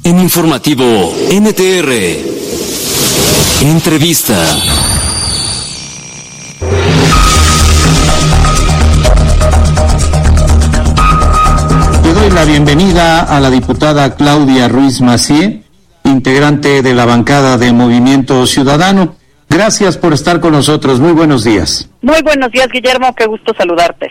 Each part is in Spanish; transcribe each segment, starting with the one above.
En Informativo NTR. Entrevista. Le doy la bienvenida a la diputada Claudia Ruiz Massieu, integrante de la bancada de Movimiento Ciudadano. Gracias por estar con nosotros. Muy buenos días. Muy buenos días, Guillermo. Qué gusto saludarte.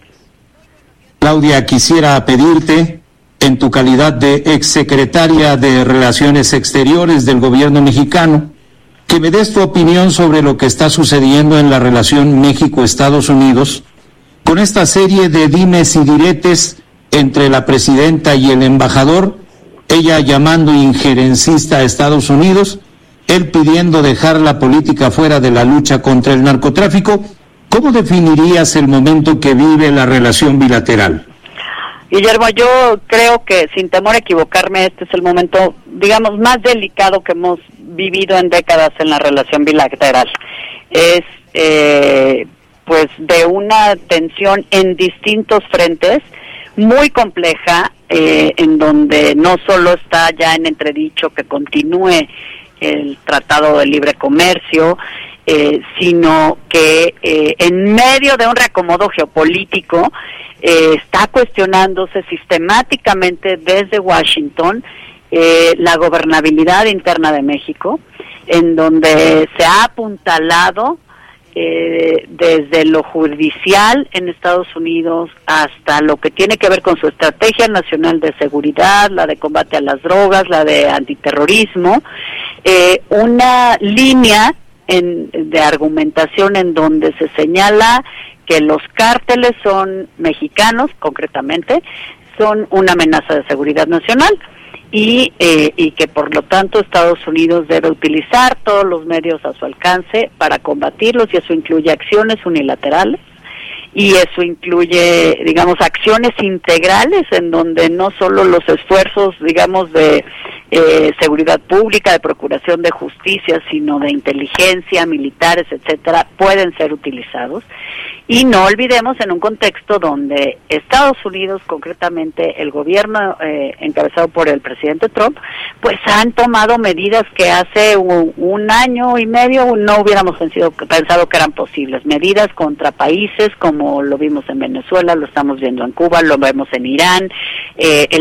Claudia, quisiera pedirte, en tu calidad de exsecretaria de Relaciones Exteriores del gobierno mexicano, que me des tu opinión sobre lo que está sucediendo en la relación México-Estados Unidos, con esta serie de dimes y diretes entre la presidenta y el embajador, ella llamando injerencista a Estados Unidos, él pidiendo dejar la política fuera de la lucha contra el narcotráfico. ¿Cómo definirías el momento que vive la relación bilateral? Guillermo, yo creo que, sin temor a equivocarme, este es el momento, digamos, más delicado que hemos vivido en décadas en la relación bilateral. Es, pues, de una tensión en distintos frentes, muy compleja, en donde no solo está ya en entredicho que continúe el Tratado de Libre Comercio, sino que en medio de un reacomodo geopolítico está cuestionándose sistemáticamente desde Washington la gobernabilidad interna de México, en donde se ha apuntalado desde lo judicial en Estados Unidos hasta lo que tiene que ver con su estrategia nacional de seguridad, la de combate a las drogas, la de antiterrorismo, una línea de argumentación en donde se señala que los cárteles son mexicanos, concretamente, son una amenaza de seguridad nacional y que por lo tanto Estados Unidos debe utilizar todos los medios a su alcance para combatirlos, y eso incluye acciones unilaterales y eso incluye, digamos, acciones integrales en donde no solo los esfuerzos, digamos, de seguridad pública, de procuración de justicia, sino de inteligencia, militares, etcétera, pueden ser utilizados. Y no olvidemos, en un contexto donde Estados Unidos, concretamente el gobierno encabezado por el presidente Trump, pues han tomado medidas que hace un año y medio no hubiéramos pensado que eran posibles. Medidas contra países como lo vimos en Venezuela, lo estamos viendo en Cuba, lo vemos en Irán, el